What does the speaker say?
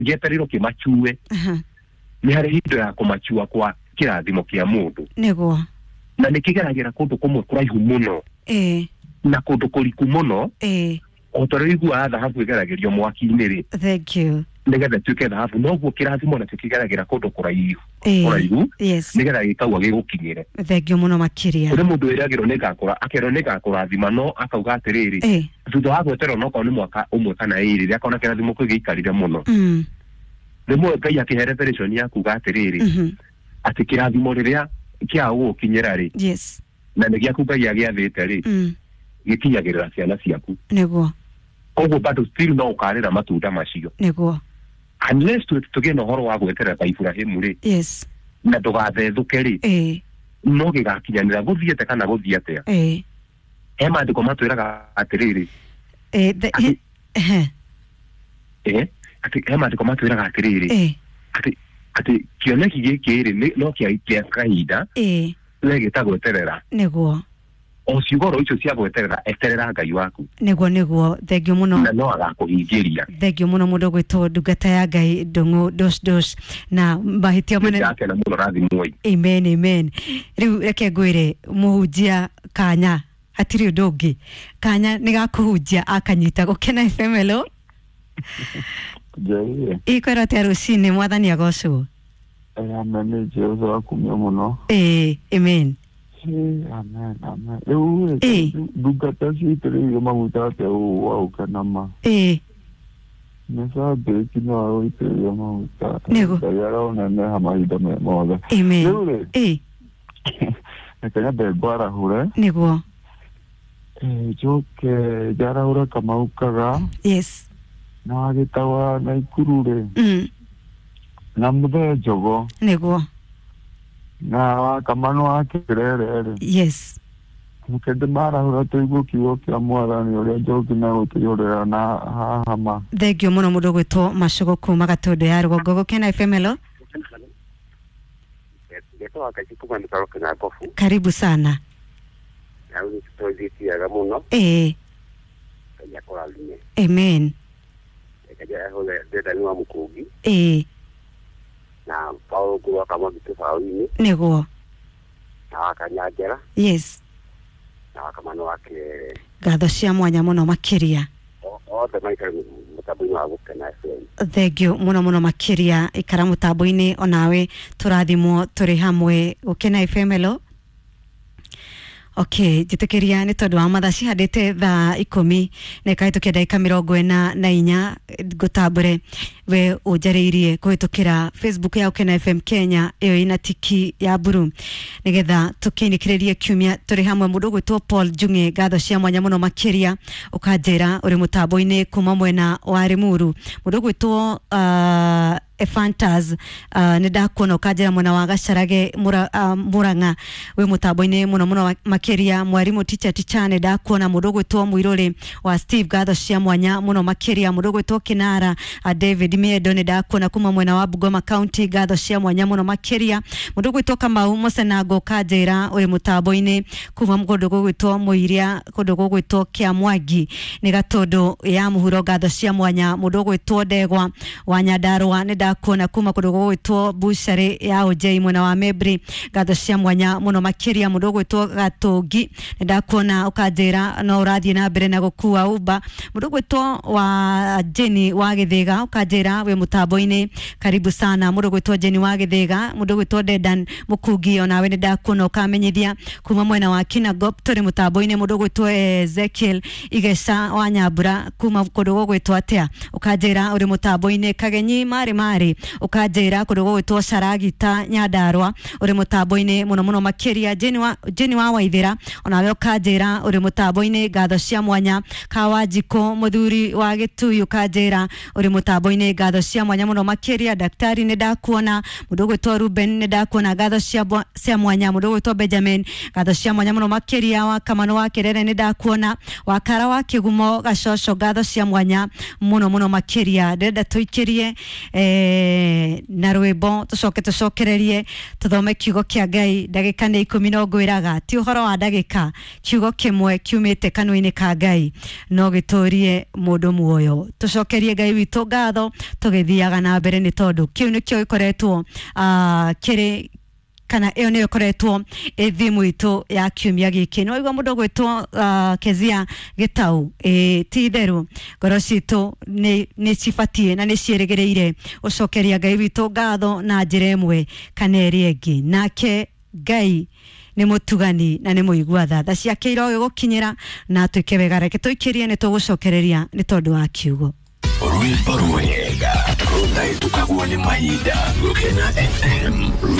geteriro kimachue ni hari hindo ya kumachua kwa kirathimo kia mundu nego na nikigeragira kundu kumwe kuraihu muno na kundu kuriku muno otorigu atha hafu igeragirio mwaki-ini ri thank you nigetha tuke thahabu noguo kirathimo na tukigeragira kundu kuraihu yes nigetha gikaua gigukinyire thank you muno makiria uri mundu wiragiro nigakura akero nigakurathima no akauga atiriri thutha wa gwetero no kwa ni mwaka umwe kana iri ria kona kirathimo kigiikarire muno nimwe Ngai akihe revelation ya kuga atiriri ati kirathimo riria kia gukinyira ri yes na nigia kuga ya giathite ri gikinyagirira ciana ciaku nego koguo bado still no ukarira matunda macio nego unless tuge no horo wa gwetera ta Ibrahimu ri yes na ndugathethuke ri no gigakinyanira guthiete kana guthiete ema ndiko matwiraga atiriri ati ema ndiko matwiraga atiriri ati kioneki giki ri no kia kahinda legeta gweterera nego ociugoro icio cia gweterera eterera Ngai waku nego thengio muno na no agakuhingiria thengio muno mundu gwitwo ndungata ya Ngai ndungu dos na mahitio manene yake na muno rathimoi amen riu reke ngwire muhunjia Kanya atiri ndungi Kanya nigakuhunjia akanyita gukena femelo ikwera te rucini mwathani agocwo amen Jesu akumia muno amen amen ndungata ciitiririo maguta atia wa ukanama nesa beki no uitiririo maguta yaraona neha mahinda mothe amen nekanya ndengwara hure niguo joke jarahura kamaukaga yes na agitawa na ikurure na muthe jogo niguo na wakamano wake rere yes mukende marahura tuigu kiugo kia mwathani uria njoki na gutiyurira na hahama thengio muno mundu gwitwo Macogo kuma Gatundu ya Rugongo gukena FMLO karibu sana amen na Paulo kuwa kama bitu faulini nego na wakanyagera yes na wakamano wake gatho cia mwanya muno makiria othe maikara mutambo-ini wa gukena FM thengio muno makiria ikara mutambo-ini onawe turathimwo turi hamwe gukena FMLO okay jitekeria ni tondu wa mathaa cihandite thaa 10 na ikaitukia ndagika 44 gutambure we ujariirie kuhitukira Facebook ya Ukena FM Kenya iyo ina tiki ya buru nigetha tukinikiririe kiumia turi hamwe mundu gwitwo Paul Junge gatho cia mwanya muno makiria ukanjira uri mutambo-ini kuma mwena wa Rimuru mundu gwitwo Fantas nidakuona ukajira mwena wa Gacarage Muranga we mutambo-ini muno makiria mwarimu teacher nidakuona mundu gwitwo Muiruri wa Steve gatho cia mwanya muno makiria mundu gwitwo Kinara David Miedo nidakuona kuma mwena wa Bungoma County gatho cia mwanya muno makiria mundu gwitwo Kamau Musenago ukajira uri mutambo-ini kuma mundu gwitwo Muiria kundu gwitwo Kiamwagi ni Gatundu ya muhuro gatho cia mwanya mundu gwitwo Ndegwa wa Nyandarua kuona kuma kundu gwitwo Bushare ya OJ mwena wa Mebri gatho cia mwanya muno makiria mundu gwitwo Gatungi ndakuona ukajira no urathie na mbere na gukua uba mundu gwitwo wa Jenny wa Githiga ukajira we mutambo-ini karibu sana mundu gwitwo Jenny wa Githiga mundu gwitwo Dedan Mukungi onawe ndakuona ukamenyithia kuma mwena wa Kinangop turi mutambo-ini mundu gwitwo Ezekiel Igesa wa Nyambura kuma kundu gwitwo atia ukajira uri mutambo-ini Kagenyi mari ukajira kundu gwitwo Saragita Nyandarua uri mutambo-ini muno makiria Jenny wa Waithira onawe ukajira uri mutambo-ini gatho cia mwanya Kawajiko muthuri wa Gituyu ukajira uri mutambo-ini gatho cia mwanya muno makiria daktari ndakuona mundu gwitwo Ruben ndakuona gatho cia mwanya mundu gwitwo Benjamin gatho cia mwanya muno makiria wa Kamano wa Kirere ndakuona wakara wa Kigumo Gacocco gatho cia mwanya muno makiria ndenda tuikirie na rwimbo tucokererie tuthome kiugo kia Ngai ndagika ni 10 no ngwiraga ti uhoro wa ndagika kiugo kimwe kiumite kanwa-ini ka Ngai no giturie mundu muoyo tucokerie Ngai witu ngatho tugithiaga na mbere ni tondu kiu nikio ikoretwo kiri kana eo niyo koretwo thimu itu ya kiumia giki no igwa mundu gwitwo Kezia Gitau ti theru ngoro citu ni cibatie na ni cierigereire ucokeria Ngai witu ngatho na njira imwe kana eri engi nake Ngai ni mutugani na ni muigua tha ciake iro gukinyira na twike wega reke tuikirie ni tugucokereria ni tondu wa kiugo Rwimbo rwega rudai tukagua ni maida Gukena FM